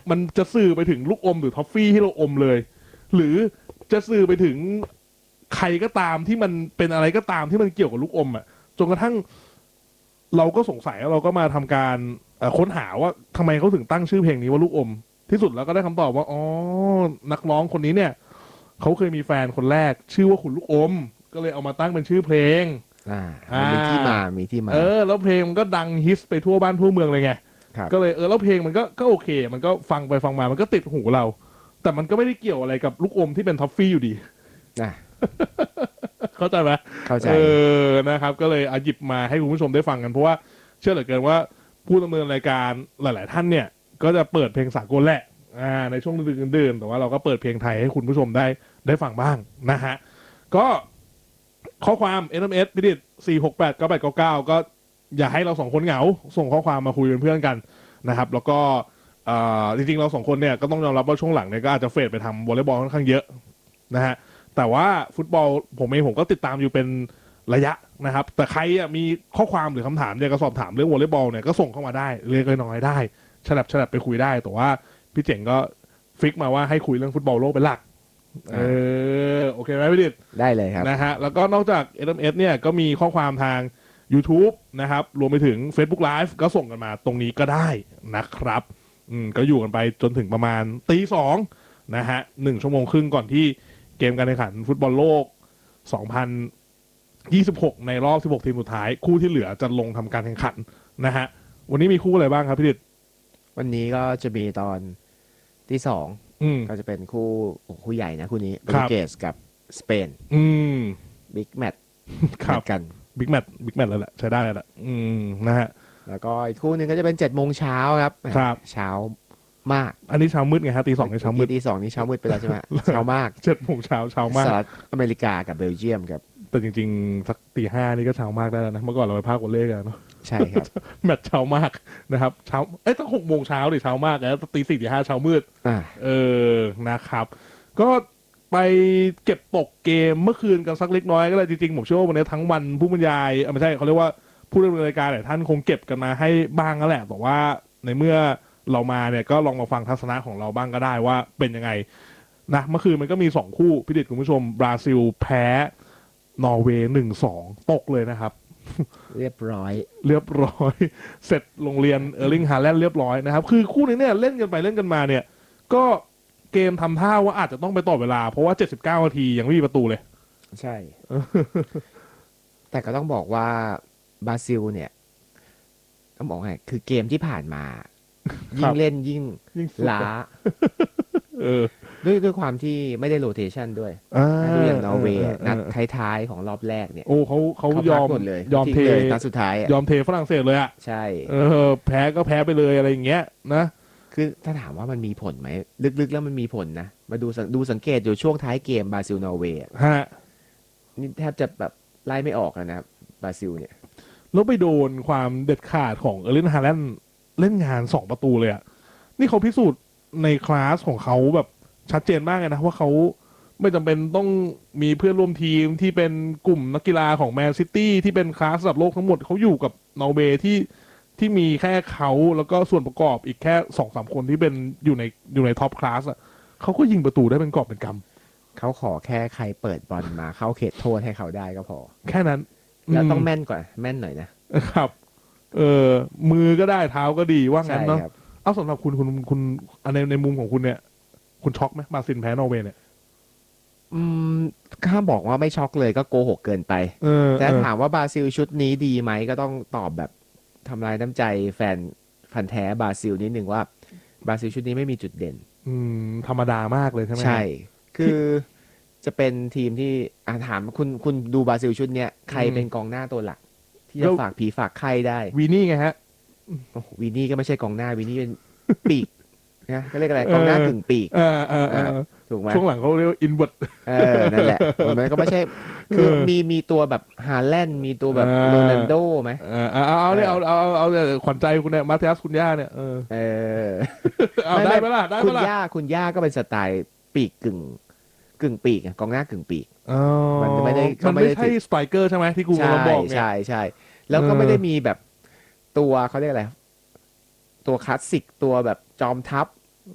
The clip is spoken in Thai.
มันจะสื่อไปถึงลูกอมหรือท็อฟฟี่ที่เราอมเลยหรือจะสื่อไปถึงใครก็ตามที่มันเป็นอะไรก็ตามที่มันเกี่ยวกับลูกอมอ่ะจนกระทั่งเราก็สงสัยแล้วเราก็มาทำการค้นหาว่าทำไมเขาถึงตั้งชื่อเพลงนี้ว่าลูกอมที่สุดแล้วก็ได้คำตอบว่าอ๋อนักร้องคนนี้เนี่ยเขาเคยมีแฟนคนแรกชื่อว่าคุณลูกอมก็เลยเอามาตั้งเป็นชื่อเพลงมีที่มามีที่มาแล้วเพลงมันก็ดังฮิตไปทั่วบ้านทั่วเมืองเลยไงก็เลยแล้วเพลงมันก็โอเคมันก็ฟังไปฟังมามันก็ติดหูเราแต่มันก็ไม่ได้เกี่ยวอะไรกับลูกอมที่เป็นท็อฟฟี่อยู่ดีเข้าใจไหมเข้าใจนะครับก็เลยหยิบมาให้คุณผู้ชมได้ฟังกันเพราะว่าเชื่อเหลือเกินว่าผู้ดำเนินรายการหลายๆท่านเนี่ยก็จะเปิดเพลงสากลแหละในช่วงดึกๆแต่ว่าเราก็เปิดเพลงไทยให้คุณผู้ชมได้ฟังบ้างนะฮะก็ข้อความ SMS พิดิษ4689899ก็อย่าให้เราสองคนเหงาส่งข้อความมาคุยเป็นเพื่อนกันนะครับแล้วก็จริงๆเราสองคนเนี่ยก็ต้องยอมรับว่าช่วงหลังเนี่ยก็อาจจะเฟดไปทำวอลเลย์บอลค่อนข้างเยอะนะฮะแต่ว่าฟุตบอลผมก็ติดตามอยู่เป็นระยะนะครับแต่ใครมีข้อความหรือคำถามอยากจะสอบถามเรื่องวอลเลย์บอลเนี่ยก็ส่งเข้ามาได้เล็กน้อยได้ฉลับไปคุยได้แต่ว่าพี่เจ๋งก็ฟิกมาว่าให้คุยเรื่องฟุตบอลโลกเป็นหลักโอเคไหมพี่ดิษได้เลยครับนะฮะแล้วก็นอกจาก SMS เนี่ยก็มีข้อความทาง YouTube นะครับรวมไปถึง Facebook Live ก็ส่งกันมาตรงนี้ก็ได้นะครับก็อยู่กันไปจนถึงประมาณ 2:00 นะฮะ1 ชั่วโมงครึ่งก่อนที่เกมการแข่งขันฟุตบอลโลก 2026 ในรอบ 16 ทีมสุดท้ายคู่ที่เหลือจะลงทำการแข่งขันนะฮะวันนี้มีคู่อะไรบ้างครับพี่ดิษวันนี้ก็จะมีตอนที่ 2ก็จะเป็นคู่ใหญ่นะคู่นี้โปรตุเกสกับสเปนบิ๊กแมตช์กันบิ๊กแมตช์แล้วแหละใช้ได้แล้วแหละนะฮะแล้วก็อีกคู่นึงก็จะเป็น7 โมงเช้าครับเช้ามากอันนี้เช้ามืดไงฮะ2:00นี่เช้ามืดตี 2นี่เช้ามืดไปแล้วใช่ไหมเช้ามาก 7 โมงเช้ามากสหรัฐอเมริกากับเบลเยียมครับแต่จริงๆสักตี 5นี่ก็เช้ามากได้แล้วนะเมื่อก่อนเราไปพากวอลเลย์กันเนาะใช่ครับแมตช์เช้ามากนะครับเช้าตั้ง6 โมงเช้าดิเช้ามากแล้วตี 4 ตี 5เช้ามืดนะครับก็ไปเก็บตกเกมเมื่อคืนกันสักเล็กน้อยก็เลยจริงๆผมเชื่อว่าวันนี้ทั้งวันผู้บรรยายไม่ใช่เขาเรียกว่าผู้ดำเนินรายการหลายท่านคงเก็บกันมาให้บ้างแล้วแหละแต่ว่าในเมื่อเรามาเนี่ยก็ลองมาฟังทัศนะของเราบ้างก็ได้ว่าเป็นยังไงนะเมื่อคืนมันก็มี2 คู่พี่ดิษคุณผู้ชมบราซิลแพ้นอร์เวย์ 1-2 ตกเลยนะครับเรียบร้อยเสร็จโรงเรียนเออร์ลิงฮาแลนด์เรียบร้อยนะครับคือคู่นี้เนี่ยเล่นกันไปเล่นกันมาเนี่ยก็เกมทำท่าว่าอาจจะต้องไปต่อเวลาเพราะว่า79 นาทียังไม่มีประตูเลยใช่แต่ก็ต้องบอกว่าบราซิลเนี่ยต้องบอกไงคือเกมที่ผ่านมายิ่งเล่นยิ่งล้าด้วยความที่ไม่ได้โรเทชันด้วยดูอย่างนอร์เวย์นัดท้ายๆของรอบแรกเนี่ยโอ้เขายอมหมดเลยยอมเทนัดสุดท้ายยอมเทฝรั่งเศสเลยอ่ะใช่แพ้ก็แพ้ไปเลยอะไรอย่างเงี้ยนะคือถ้าถามว่ามันมีผลไหมลึกๆแล้วมันมีผลนะมาดูสังเกตอยู่ช่วงท้ายเกมบราซิลนอร์เวย์นี่แทบจะแบบไล่ไม่ออกแล้วนะบราซิลเนี่ยแล้วไปโดนความเด็ดขาดของเออร์ลิงฮาแลนด์เล่นงาน2 ประตูเลยอ่ะนี่เขาพิสูจน์ในคลาสของเขาแบบชัดเจนมากเลยนะว่าเขาไม่จำเป็นต้องมีเพื่อนร่วมทีมที่เป็นกลุ่มนักกีฬาของแมนซิตี้ที่เป็นคลาสระดับโลกทั้งหมดเขาอยู่กับนอร์เวย์ที่มีแค่เขาแล้วก็ส่วนประกอบอีกแค่ 2-3 คนที่เป็นอยู่ในท็อปคลาสอ่ะเขาก็ยิงประตูได้เป็นกอบเป็นกำเขาขอแค่ใครเปิดบอลมาเข้าเขตโทษให้เขาได้ก็พอแค่นั้นแล้วต้องแม่นกว่าแม่นหน่อยนะครับมือก็ได้เท้าก็ดีว่างั้นเนาะเอาสำหรับคุณในมุมของคุณเนี่ยคุณช็อกไหมบราซิลแพ้นอร์เวย์เนี่ยถ้าบอกว่าไม่ช็อกเลยก็โกหกเกินไปแต่ถามว่าบราซิลชุดนี้ดีไหมก็ต้องตอบแบบทำลายน้ำใจแฟนพันธุ์แท้บราซิลนิดหนึ่งว่าบราซิลชุดนี้ไม่มีจุดเด่นธรรมดามากเลยใช่ไหมใช่คือจะเป็นทีมที่ถามคุณดูบราซิลชุดเนี้ยใครเป็นกองหน้าตัวหลักที่จะฝากผีฝากไข้ได้วีนี่ไงฮะวีนี่ก็ไม่ใช่กองหน้าวีนี่เป็นปีกนะก็เรียกอะไรกองหน้ากึ่งปีกถูกไหมช่วงหลังเขาเรียกอินเวอร์ตนั่นแหละมันก็ไม่ใช่คือมีตัวแบบฮาแลนด์มีตัวแบบโรนัลโดไหมเอาเนี่ยเอาขวัญใจคุณเนี่ยมาเทียสคุณย่าเนี่ยเอาได้ไหมล่ะได้ไหมล่ะคุณย่าก็เป็นสไตล์ปีกกึ่งปีกกองหน้ากึ่งปีกมันไม่ใช่สไตรเกอร์ใช่ไหมที่กูกำลังบอกเนี่ยใช่แล้วก็ไม่ได้มีแบบตัวเขาเรียกอะไรตัวคลาสสิกตัวแบบจอมทัพ